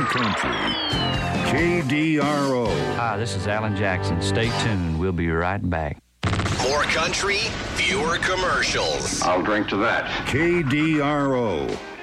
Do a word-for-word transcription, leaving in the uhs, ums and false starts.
Country. K D R O. Hi, this is Alan Jackson. Stay tuned. We'll be right back. More country, fewer commercials. I'll drink to that. K D R O.